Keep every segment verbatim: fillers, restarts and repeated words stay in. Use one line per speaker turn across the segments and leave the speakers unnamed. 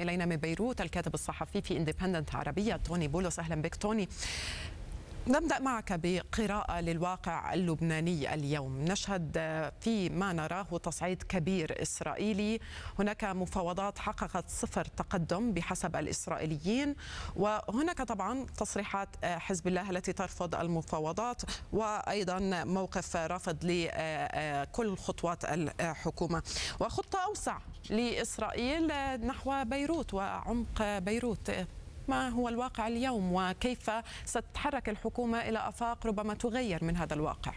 إلينا من بيروت الكاتب الصحفي في اندبندنت عربية توني بولس. أهلا بك توني. نبدأ معك بقراءة للواقع اللبناني اليوم. نشهد في ما نراه تصعيد كبير إسرائيلي، هناك مفاوضات حققت صفر تقدم بحسب الإسرائيليين، وهناك طبعا تصريحات حزب الله التي ترفض المفاوضات، وأيضا موقف رافض لكل خطوات الحكومة، وخطة أوسع لإسرائيل نحو بيروت وعمق بيروت. ما هو الواقع اليوم وكيف ستتحرك الحكومة إلى آفاق ربما تغير من هذا الواقع؟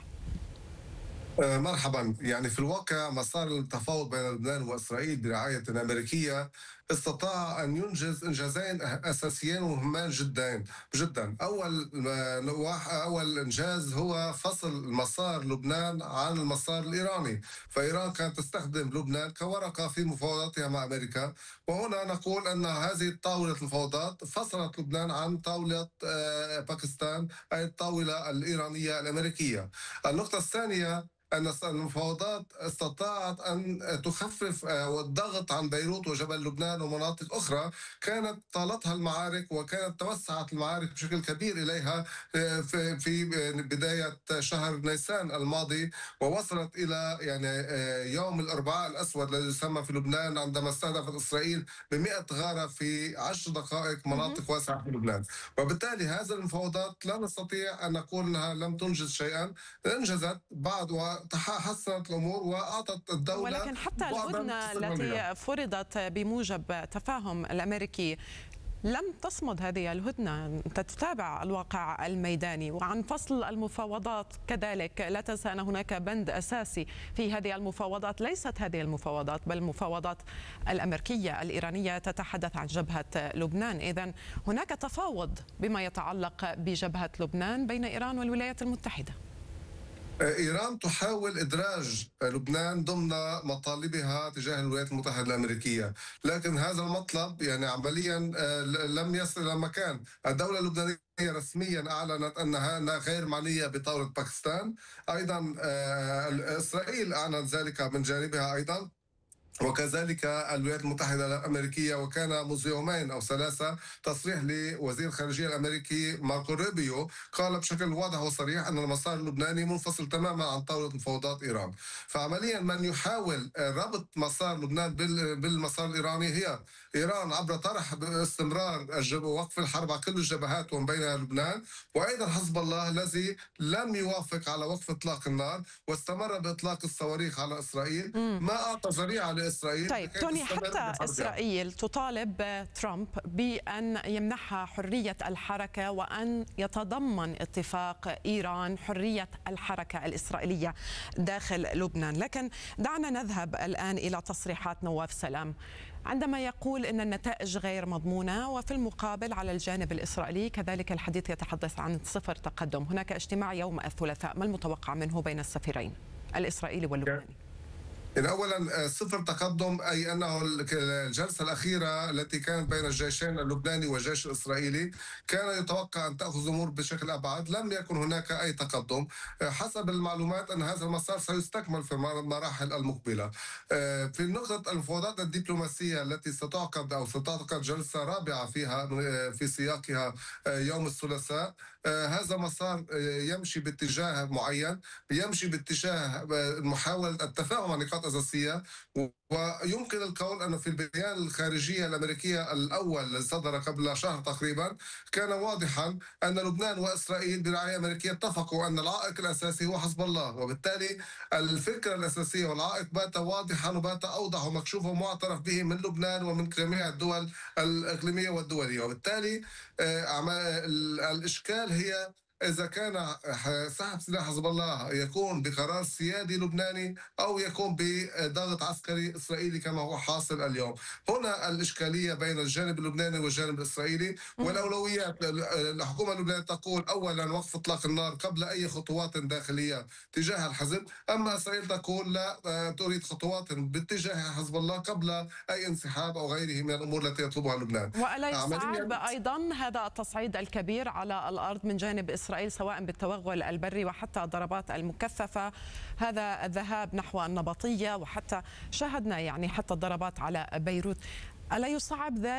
مرحبا. يعني في الواقع مسار التفاوض بين لبنان وإسرائيل برعاية أمريكية استطاع أن ينجز إنجازين أساسيين ومهمان جدا جدا. أول أول إنجاز هو فصل مسار لبنان عن المسار الإيراني، فإيران كانت تستخدم لبنان كورقة في مفاوضاتها مع أمريكا، وهنا نقول أن هذه طاولة المفاوضات فصلت لبنان عن طاولة باكستان، أي الطاولة الإيرانية الأمريكية. النقطة الثانية أن المفاوضات استطاعت أن تخفف الضغط عن بيروت وجبل لبنان ومناطق أخرى كانت طالتها المعارك، وكانت توسعت المعارك بشكل كبير إليها في بداية شهر نيسان الماضي، ووصلت إلى يعني يوم الأربعاء الأسود الذي يسمى في لبنان، عندما استهدفت إسرائيل بمئة غارة في عشر دقائق مناطق واسعة في لبنان. وبالتالي هذه المفاوضات لا نستطيع أن نقول أنها لم تنجز شيئا، انجزت بعد حسنت الأمور وأعطت الدولة.
ولكن حتى الهدنة التي فرضت بموجب تفاهم الأمريكي لم تصمد هذه الهدنة. أنت تتابع الواقع الميداني، وعن فصل المفاوضات كذلك لا تنسى أن هناك بند أساسي في هذه المفاوضات، ليست هذه المفاوضات بل المفاوضات الأمريكية الإيرانية تتحدث عن جبهة لبنان. إذن هناك تفاوض بما يتعلق بجبهة لبنان بين إيران والولايات المتحدة.
إيران تحاول إدراج لبنان ضمن مطالبها تجاه الولايات المتحدة الأمريكية، لكن هذا المطلب يعني عمليا لم يصل إلى مكان. الدولة اللبنانية رسميا أعلنت أنها غير معنية بطاولة باكستان، أيضا إسرائيل أعلنت ذلك من جانبها أيضا، وكذلك الولايات المتحدة الأمريكية. وكان منذ يومين أو ثلاثة تصريح لوزير الخارجية الأمريكي ماركو روبيو قال بشكل واضح وصريح أن المسار اللبناني منفصل تماما عن طاولة مفاوضات إيران. فعمليا من يحاول ربط مسار لبنان بالمسار الإيراني هي إيران عبر طرح باستمرار وقف الحرب على كل الجبهات ومن بينها لبنان، وأيضا حزب الله الذي لم يوافق على وقف إطلاق النار واستمر بإطلاق الصواريخ على إسرائيل، ما أعطى ذريعة إسرائيل.
طيب توني، حتى إسرائيل تطالب ترامب بأن يمنحها حرية الحركة وأن يتضمن اتفاق إيران حرية الحركة الإسرائيلية داخل لبنان. لكن دعنا نذهب الآن إلى تصريحات نواف سلام عندما يقول أن النتائج غير مضمونة، وفي المقابل على الجانب الإسرائيلي كذلك الحديث يتحدث عن صفر تقدم. هناك اجتماع يوم الثلاثاء، ما المتوقع منه بين السفيرين الإسرائيلي واللبناني؟
إن أولا صفر تقدم، أي أنه الجلسة الأخيرة التي كانت بين الجيشين اللبناني والجيش الإسرائيلي كان يتوقع أن تأخذ الأمور بشكل أبعد، لم يكن هناك أي تقدم. حسب المعلومات أن هذا المسار سيستكمل في المراحل المقبلة. في نقطة المفاوضات الدبلوماسية التي ستعقد أو ستعقد جلسة رابعة فيها في سياقها يوم الثلاثاء، هذا مسار يمشي باتجاه معين، يمشي باتجاه محاولة التفاهم عن نقاط أساسية. ويمكن القول أنه في البيان الخارجية الأمريكية الأول الذي صدر قبل شهر تقريبا كان واضحا أن لبنان وإسرائيل برعاية أمريكية اتفقوا أن العائق الأساسي هو حزب الله، وبالتالي الفكرة الأساسية والعائق بات واضحا وبات أوضح ومكشوف ومعترف به من لبنان ومن جميع الدول الإقليمية والدولية. وبالتالي الإشكال هي إذا كان سحب سلاح حزب الله يكون بقرار سيادي لبناني أو يكون بضغط عسكري إسرائيلي كما هو حاصل اليوم. هنا الإشكالية بين الجانب اللبناني والجانب الإسرائيلي. والأولويات الحكومة اللبنانية تقول أولا وقف إطلاق النار قبل أي خطوات داخلية تجاه الحزب، أما إسرائيل تقول لا، تريد خطوات باتجاه حزب الله قبل أي انسحاب أو غيره من الأمور التي يطلبها لبنان.
وألا يصعب أيضا هذا التصعيد الكبير على الأرض من جانب إسرائيل إسرائيل سواء بالتوغل البري وحتى الضربات المكثفة، هذا الذهاب نحو النبطية، وحتى شاهدنا يعني حتى الضربات على بيروت، ألا يصعب ذلك